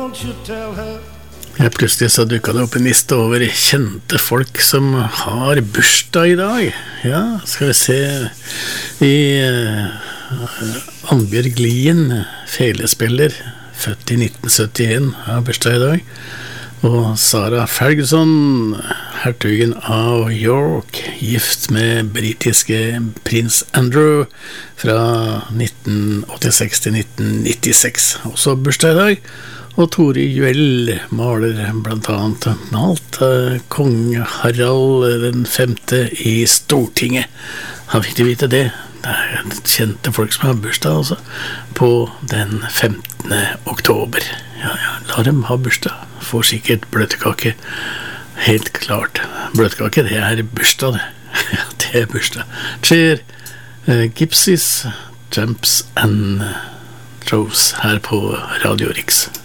Ja, plutselig så dukket det opp en liste over kjente folk som har bursdag i dag. Ja, skal vi se i Annbjørg Lien, felespiller, født i 1971, har bursdag i dag. Og Sarah Ferguson, hertugen av York, gift med britiske prins Andrew fra 1986 til 1996, også bursdag i dag. Og Tore Juel maler blant annet malt kong Harald den 5. i Stortinget. Han fikk vite det. Det kjente folk som har bursdag altså, på den 15. oktober. Ja, la dem ha bursdag. Får sikkert bløtkake. Helt klart. Bløtkake, det bursdag, det. Ja, det bursdag. Cheer, Gypsies, Tramps and Throws her på Radio Riks.